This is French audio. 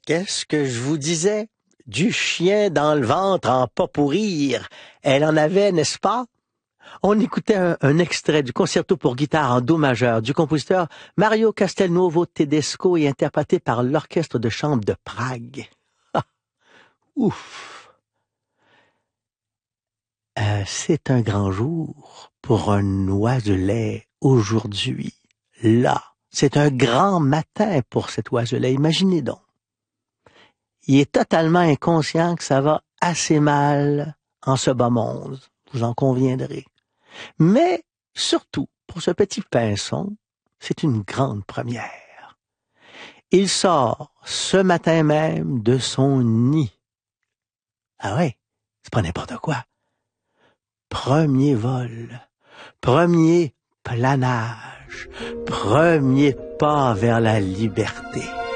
Qu'est-ce que je vous disais? Du chien dans le ventre en pas pourrir. Elle en avait, n'est-ce pas? On écoutait un extrait du concerto pour guitare en do majeur du compositeur Mario Castelnuovo Tedesco et interprété par l'orchestre de chambre de Prague. Ah, ouf! C'est un grand jour pour un oiselet aujourd'hui. Là, c'est un grand matin pour cet oiselet. Imaginez donc. Il est totalement inconscient que ça va assez mal en ce bas monde, vous en conviendrez. Mais surtout, pour ce petit pinson, c'est une grande première. Il sort ce matin même de son nid. Ah ouais, c'est pas n'importe quoi. Premier vol, premier planage, premier pas vers la liberté.